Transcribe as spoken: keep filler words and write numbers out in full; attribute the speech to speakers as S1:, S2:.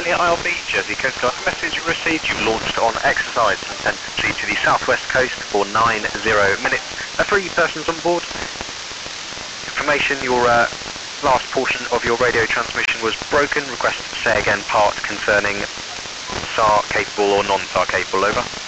S1: Elliot I L B, Jersey Coast Guard. The message you received, you launched on exercise intensity to the southwest coast for nine zero minutes. Uh, three persons on board. Information, your uh, last portion of your radio transmission was broken. Request say again part concerning S A R capable or non-S A R capable, over.